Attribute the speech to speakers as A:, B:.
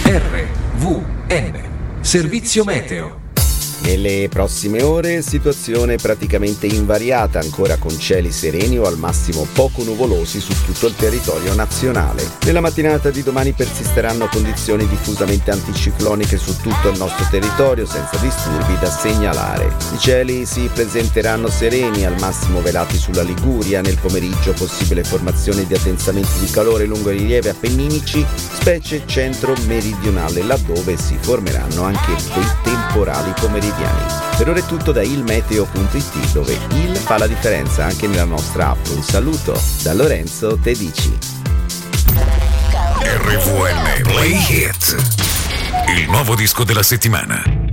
A: RVN, servizio meteo.
B: Nelle prossime ore situazione praticamente invariata, ancora con cieli sereni o al massimo poco nuvolosi su tutto il territorio nazionale. Nella mattinata di domani persisteranno condizioni diffusamente anticicloniche su tutto il nostro territorio, senza disturbi da segnalare. I cieli si presenteranno sereni, al massimo velati sulla Liguria. Nel pomeriggio possibile formazione di addensamenti di calore lungo i rilievi appenninici, specie centro-meridionale, laddove si formeranno anche dei temporali pomeridiani. Per ora è tutto da ilmeteo.it, dove il fa la differenza anche nella nostra app. Un saluto da Lorenzo Tedici.
C: RVN Play Hit, il nuovo disco della settimana.